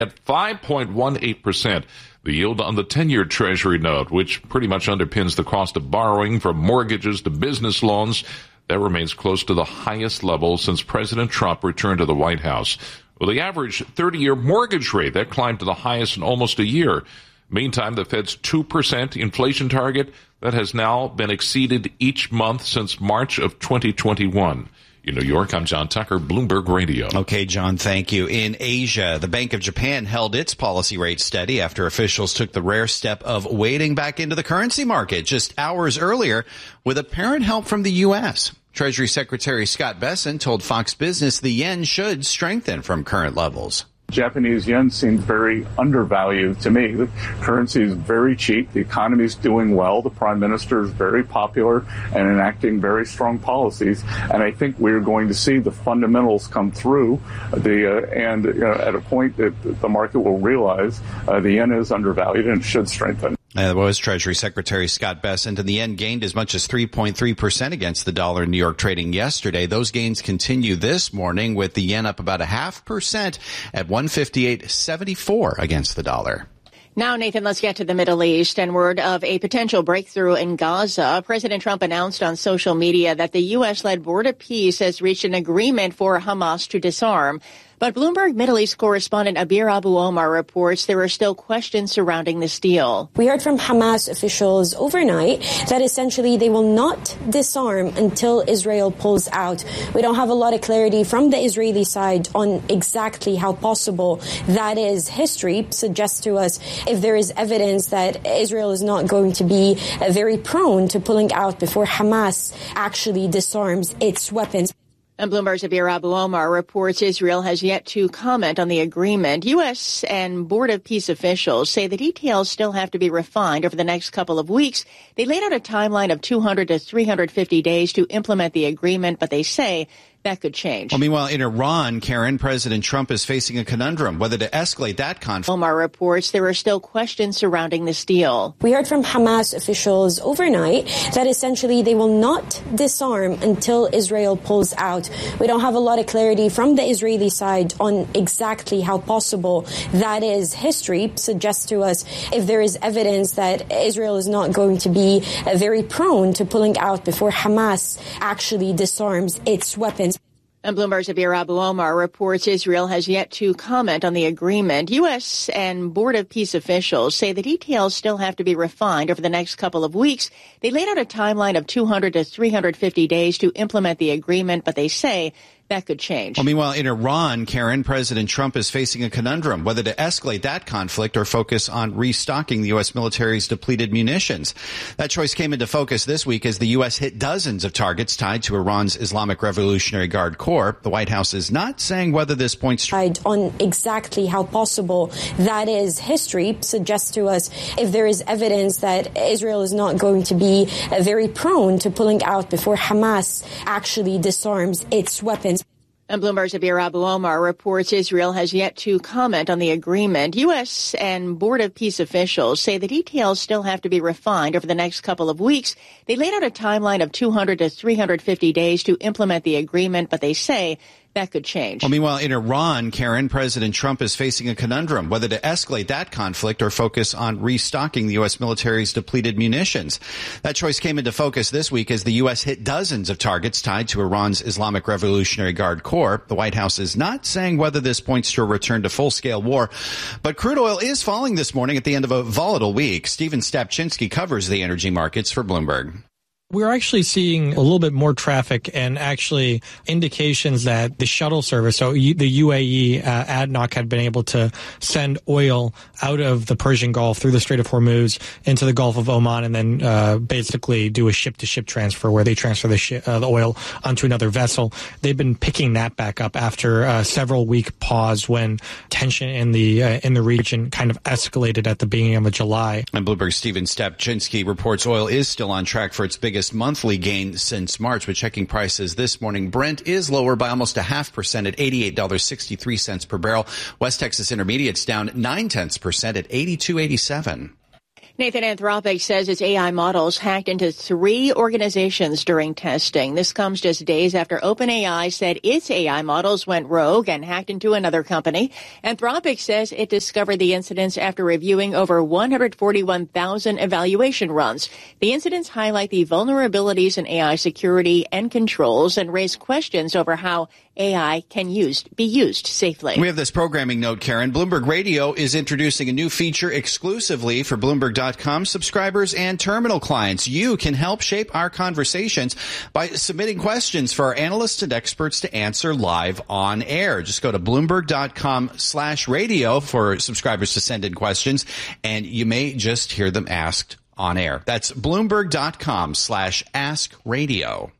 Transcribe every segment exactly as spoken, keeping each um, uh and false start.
at five point one eight percent. The yield on the ten-year Treasury note, which pretty much underpins the cost of borrowing from mortgages to business loans, that remains close to the highest level since President Trump returned to the White House. Well, the average thirty-year mortgage rate, that climbed to the highest in almost a year. Meantime, the Fed's two percent inflation target, that has now been exceeded each month since March of twenty twenty-one. In New York, I'm John Tucker, Bloomberg Radio. Okay, John, thank you. In Asia, the Bank of Japan held its policy rate steady after officials took the rare step of wading back into the currency market just hours earlier with apparent help from the U S. Treasury Secretary Scott Bessent told Fox Business the yen should strengthen from current levels. Japanese yen seems very undervalued to me. The currency is very cheap. The economy is doing well. The prime minister is very popular and enacting very strong policies. And I think we're going to see the fundamentals come through. The uh, and you know, at a point that the market will realize uh, the yen is undervalued and should strengthen. That was Treasury Secretary Scott Bessent, and the yen gained as much as three point three percent against the dollar in New York trading yesterday. Those gains continue this morning with the yen up about a half percent at one fifty-eight seventy-four against the dollar. Now, Nathan, let's get to the Middle East and word of a potential breakthrough in Gaza. President Trump announced on social media that the U S-led Board of Peace has reached an agreement for Hamas to disarm. But Bloomberg Middle East correspondent Abir Abu Omar reports there are still questions surrounding this deal. We heard from Hamas officials overnight that essentially they will not disarm until Israel pulls out. We don't have a lot of clarity from the Israeli side on exactly how possible that is. History suggests to us if there is evidence that Israel is not going to be uh, very prone to pulling out before Hamas actually disarms its weapons. And Bloomberg's Abir Abu Omar reports Israel has yet to comment on the agreement. U S and Board of Peace officials say the details still have to be refined over the next couple of weeks. They laid out a timeline of two hundred to three hundred fifty days to implement the agreement, but they say that could change. Well, meanwhile, in Iran, Karen, President Trump is facing a conundrum whether to escalate that conflict. Omar reports there are still questions surrounding this deal. We heard from Hamas officials overnight that essentially they will not disarm until Israel pulls out. We don't have a lot of clarity from the Israeli side on exactly how possible that is. History suggests to us if there is evidence that Israel is not going to be uh, very prone to pulling out before Hamas actually disarms its weapons. And Bloomberg's Abir Abu Omar reports Israel has yet to comment on the agreement. U S and Board of Peace officials say the details still have to be refined over the next couple of weeks. They laid out a timeline of two hundred to three hundred fifty days to implement the agreement, but they say that could change. Well, meanwhile, in Iran, Karen, President Trump is facing a conundrum whether to escalate that conflict or focus on restocking the U S military's depleted munitions. That choice came into focus this week as the U S hit dozens of targets tied to Iran's Islamic Revolutionary Guard Corps. The White House is not saying whether this points to on exactly how possible that is. History suggests to us if there is evidence that Israel is not going to be uh, very prone to pulling out before Hamas actually disarms its weapons. And Bloomberg's Abir Abu Omar reports Israel has yet to comment on the agreement. U S and Board of Peace officials say the details still have to be refined over the next couple of weeks. They laid out a timeline of two hundred to three hundred fifty days to implement the agreement, but they say that could change. Well, meanwhile, in Iran, Karen, President Trump is facing a conundrum whether to escalate that conflict or focus on restocking the U S military's depleted munitions. That choice came into focus this week as the U S hit dozens of targets tied to Iran's Islamic Revolutionary Guard Corps. The White House is not saying whether this points to a return to full-scale war, but crude oil is falling this morning at the end of a volatile week. Stephen Stapczynski covers the energy markets for Bloomberg. We're actually seeing a little bit more traffic and actually indications that the shuttle service, so the U A E, uh, A D N O C had been able to send oil out of the Persian Gulf through the Strait of Hormuz into the Gulf of Oman and then uh, basically do a ship-to-ship transfer where they transfer the, sh- uh, the oil onto another vessel. They've been picking that back up after a several-week pause when tension in the uh, in the region kind of escalated at the beginning of July. And Bloomberg's Stephen Stapczynski reports oil is still on track for its biggest monthly gain since March, but checking prices this morning, Brent is lower by almost a half percent at eighty-eight dollars and sixty-three cents per barrel. West Texas Intermediate's down nine tenths percent at eighty-two eighty-seven. Nathan, Anthropic says its A I models hacked into three organizations during testing. This comes just days after OpenAI said its A I models went rogue and hacked into another company. Anthropic says it discovered the incidents after reviewing over one hundred forty-one thousand evaluation runs. The incidents highlight the vulnerabilities in A I security and controls and raise questions over how A I can used, be used safely. We have this programming note, Karen. Bloomberg Radio is introducing a new feature exclusively for Bloomberg dot com subscribers and terminal clients. You can help shape our conversations by submitting questions for our analysts and experts to answer live on air. Just go to Bloomberg dot com slash radio for subscribers to send in questions, and you may just hear them asked on air. That's Bloomberg dot com slash ask radio.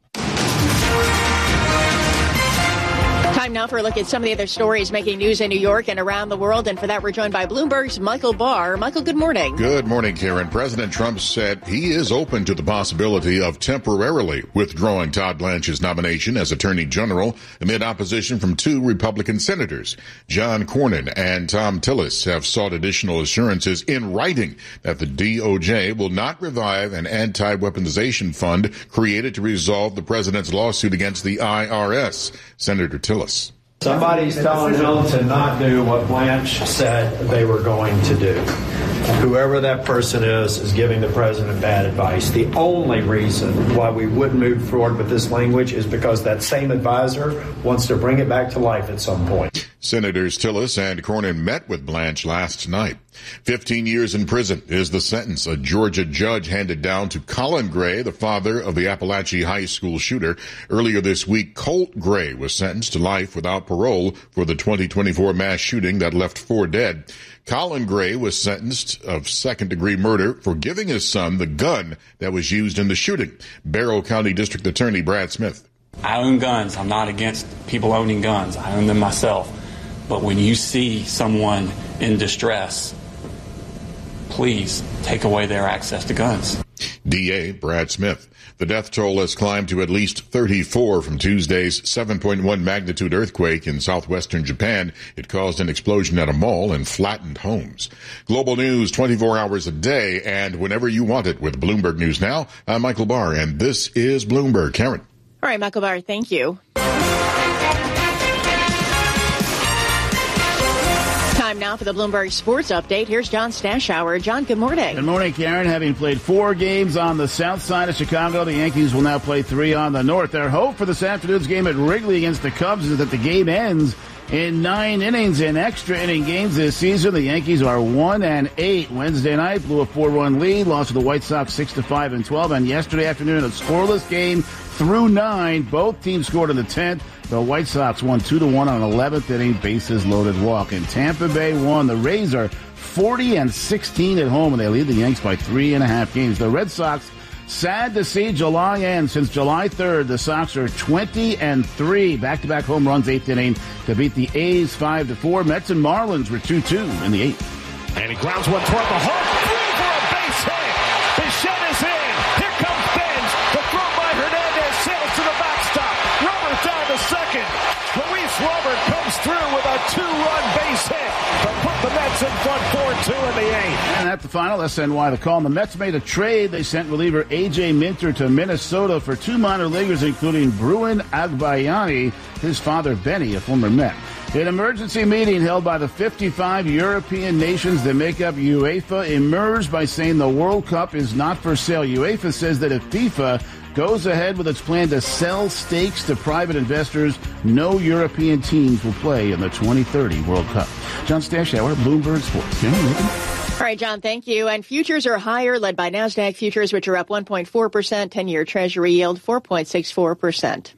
Time now for a look at some of the other stories making news in New York and around the world. And for that, we're joined by Bloomberg's Michael Barr. Michael, good morning. Good morning, Karen. President Trump said he is open to the possibility of temporarily withdrawing Todd Blanche's nomination as Attorney General amid opposition from two Republican senators. John Cornyn and Thom Tillis have sought additional assurances in writing that the D O J will not revive an anti-weaponization fund created to resolve the president's lawsuit against the I R S. Senator Tillis. Somebody's telling them to not do what Blanche said they were going to do. Whoever that person is is giving the president bad advice. The only reason why we wouldn't move forward with this language is because that same advisor wants to bring it back to life at some point. Senators Tillis and Cornyn met with Blanche last night. Fifteen years in prison is the sentence a Georgia judge handed down to Colin Gray, the father of the Appalachia High School shooter. Earlier this week, Colt Gray was sentenced to life without parole for the twenty twenty-four mass shooting that left four dead. Colin Gray was sentenced of second-degree murder for giving his son the gun that was used in the shooting. Barrow County District Attorney Brad Smith. I own guns. I'm not against people owning guns. I own them myself. But when you see someone in distress, please take away their access to guns. D A Brad Smith. The death toll has climbed to at least thirty-four from Tuesday's seven point one magnitude earthquake in southwestern Japan. It caused an explosion at a mall and flattened homes. Global news twenty-four hours a day and whenever you want it with Bloomberg News Now. I'm Michael Barr, and this is Bloomberg. Karen. All right, Michael Barr, thank you. Time now for the Bloomberg Sports Update. Here's John Stashower. John, good morning. Good morning, Karen. Having played four games on the south side of Chicago, the Yankees will now play three on the north. Their hope for this afternoon's game at Wrigley against the Cubs is that the game ends in nine innings. In extra inning games this season, the Yankees are one and eight. Wednesday night blew a four one lead, lost to the White Sox six to five and twelve. And yesterday afternoon, a scoreless game through nine. Both teams scored in the tenth. The White Sox won two to one on an eleventh inning bases loaded walk. And Tampa Bay won. The Rays are forty and sixteen at home, and they lead the Yanks by three and a half games. The Red Sox, sad to see July end. Since July third, the Sox are twenty and three. Back-to-back home runs, eighth inning to beat the A's five to four. Mets and Marlins were two two in the eighth. And he grounds one toward the hole. Through for a base hit. Bichette is in. Here comes Benz. The throw by Hernandez sails to the backstop. Robert down to second. Luis Robert comes through with a two-run base hit to put the Mets in front four two in the eighth. And at the final, S N Y the call. And the Mets made a trade. They sent reliever A J Minter to Minnesota for two minor leaguers, including Bruin Agbayani, his father Benny, a former Met. An emergency meeting held by the fifty-five European nations that make up UEFA emerged by saying the World Cup is not for sale. UEFA says that if FIFA goes ahead with its plan to sell stakes to private investors, no European teams will play in the twenty thirty World Cup. John Stashower, Bloomberg Sports. All right, John, thank you. And futures are higher, led by NASDAQ futures, which are up one point four percent. ten-year Treasury yield, four point six four percent.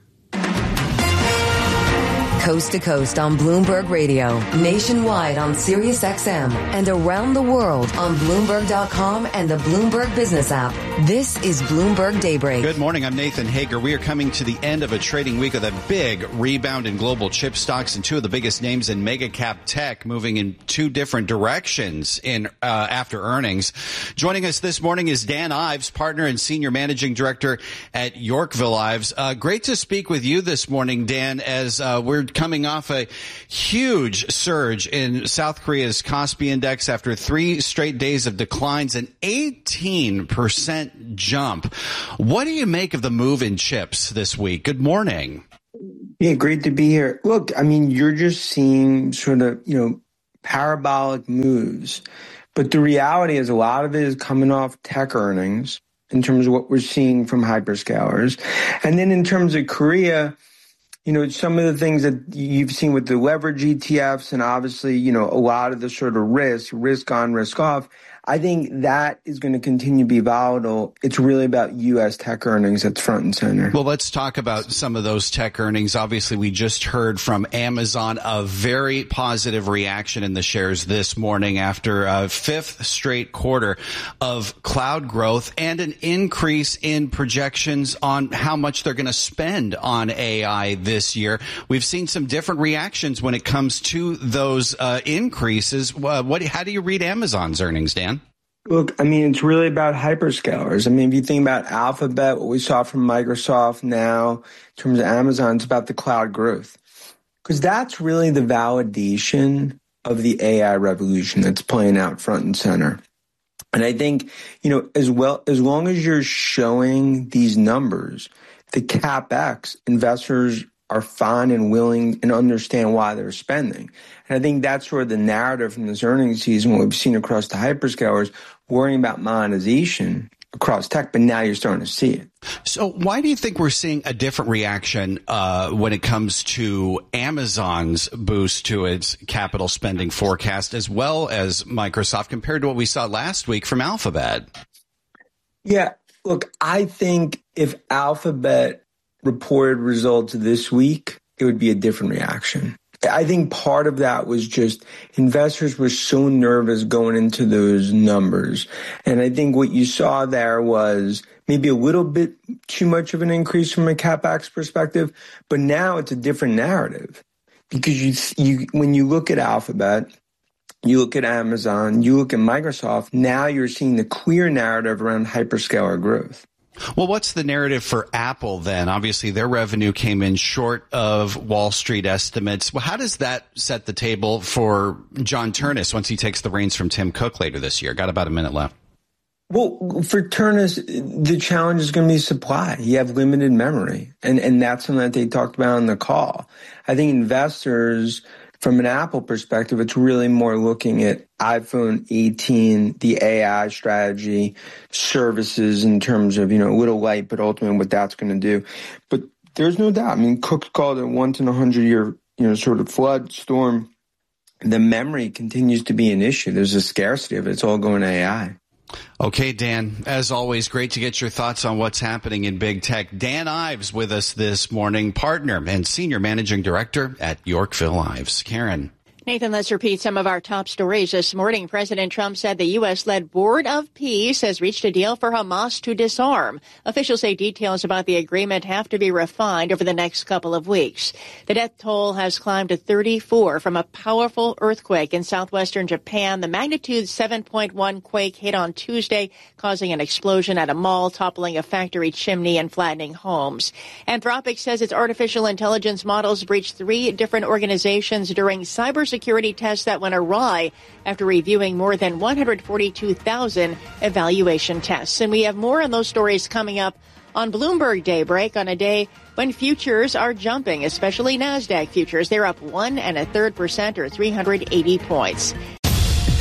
Coast to coast on Bloomberg Radio, nationwide on Sirius X M, and around the world on Bloomberg dot com and the Bloomberg Business app. This is Bloomberg Daybreak. Good morning. I'm Nathan Hager. We are coming to the end of a trading week with a big rebound in global chip stocks and two of the biggest names in mega cap tech moving in two different directions in uh, after earnings. Joining us this morning is Dan Ives, partner and senior managing director at Yorkville Ives. Uh, great to speak with you this morning, Dan, as uh, we're coming off a huge surge in South Korea's Kospi Index after three straight days of declines, an eighteen percent jump. What do you make of the move in chips this week? Good morning. Yeah, great to be here. Look, I mean, you're just seeing sort of, you know, parabolic moves. But the reality is a lot of it is coming off tech earnings in terms of what we're seeing from hyperscalers. And then in terms of Korea, you know, some of the things that you've seen with the leverage E T Fs and obviously, you know, a lot of the sort of risk, risk on, risk off, I think that is going to continue to be volatile. It's really about U S tech earnings that's front and center. Well, let's talk about some of those tech earnings. Obviously, we just heard from Amazon a very positive reaction in the shares this morning after a fifth straight quarter of cloud growth and an increase in projections on how much they're going to spend on A I this year. We've seen some different reactions when it comes to those uh, increases. Uh, what? How do you read Amazon's earnings, Dan? Look, I mean, it's really about hyperscalers. I mean, if you think about Alphabet, what we saw from Microsoft now, in terms of Amazon, it's about the cloud growth. Because that's really the validation of the A I revolution that's playing out front and center. And I think, you know, as well, as long as you're showing these numbers, the CapEx, investors are fine and willing and understand why they're spending. And I think that's sort of the narrative from this earnings season, what we've seen across the hyperscalers, worrying about monetization across tech, but now you're starting to see it. So why do you think we're seeing a different reaction uh, when it comes to Amazon's boost to its capital spending forecast as well as Microsoft compared to what we saw last week from Alphabet? Yeah, look, I think if Alphabet reported results this week, it would be a different reaction. I think part of that was just investors were so nervous going into those numbers. And I think what you saw there was maybe a little bit too much of an increase from a CapEx perspective, but now it's a different narrative. Because you, you, when you look at Alphabet, you look at Amazon, you look at Microsoft, now you're seeing the clear narrative around hyperscaler growth. Well, what's the narrative for Apple then? Obviously, their revenue came in short of Wall Street estimates. Well, how does that set the table for John Ternus once he takes the reins from Tim Cook later this year? Got about a minute left. Well, for Ternus, the challenge is going to be supply. You have limited memory, and, and that's something that they talked about on the call. I think investors, from an Apple perspective, it's really more looking at iPhone eighteen, the A I strategy, services in terms of, you know, a little light, but ultimately what that's going to do. But there's no doubt. I mean, Cook called it once in a hundred year, you know, sort of flood storm. The memory continues to be an issue. There's a scarcity of it. It's all going to A I. Okay, Dan, as always, great to get your thoughts on what's happening in big tech. Dan Ives with us this morning, partner and senior managing director at Yorkville Ives. Karen. Nathan, let's repeat some of our top stories this morning. President Trump said the U S-led Board of Peace has reached a deal for Hamas to disarm. Officials say details about the agreement have to be refined over the next couple of weeks. The death toll has climbed to thirty-four from a powerful earthquake in southwestern Japan. The magnitude seven point one quake hit on Tuesday, causing an explosion at a mall, toppling a factory chimney and flattening homes. Anthropic says its artificial intelligence models breached three different organizations during cyber security tests that went awry after reviewing more than one hundred forty-two thousand evaluation tests. And we have more on those stories coming up on Bloomberg Daybreak on a day when futures are jumping, especially NASDAQ futures. They're up one and a third percent or three hundred eighty points.